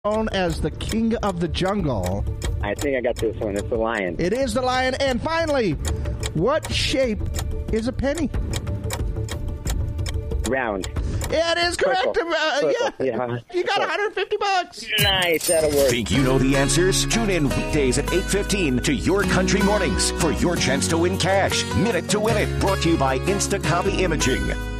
known as the king of the jungle? I think I got this one. It's the lion. It is the lion. And finally, what shape is a penny? Round. Yeah, it is correct. Yeah. You got $150. Nice. That'll work. Think you know the answers? Tune in weekdays at 8:15 to Your Country Mornings for your chance to win cash. Minute to Win It. Brought to you by Instacopy Imaging.